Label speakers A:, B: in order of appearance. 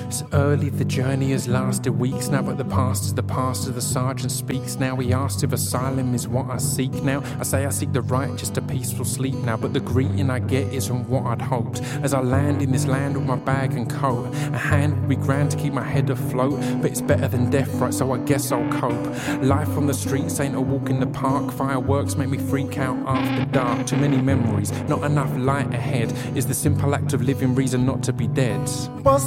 A: It's early, the journey has lasted weeks now, but the past is the past as the sergeant speaks now. He asks if asylum is what I seek now. I say I seek the right, just a peaceful sleep now, but the greeting I get isn't what I'd hoped. As I land in this land with my bag and coat, a hand would be grand to keep my head afloat, but it's better than death, right, so I guess I'll cope. Life on the streets ain't a walk in the park. Fireworks make me freak out after dark. Too many memories, not enough light ahead. Is the simple act of living reason not to be dead?
B: Was